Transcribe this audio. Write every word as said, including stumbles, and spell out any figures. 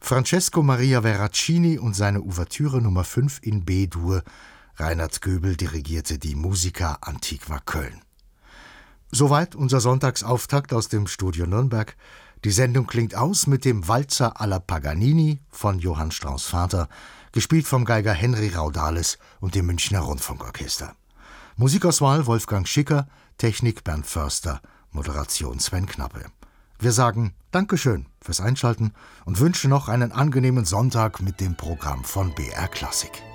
Francesco Maria Veracini und seine Ouvertüre Nummer fünf in B-Dur. Reinhard Göbel dirigierte die Musica Antiqua Köln. Soweit unser Sonntagsauftakt aus dem Studio Nürnberg. Die Sendung klingt aus mit dem Walzer alla Paganini von Johann Strauss Vater, gespielt vom Geiger Henry Raudales und dem Münchner Rundfunkorchester. Musikauswahl Wolfgang Schicker, Technik Bernd Förster, Moderation Sven Knappe. Wir sagen Dankeschön fürs Einschalten und wünschen noch einen angenehmen Sonntag mit dem Programm von B R Klassik.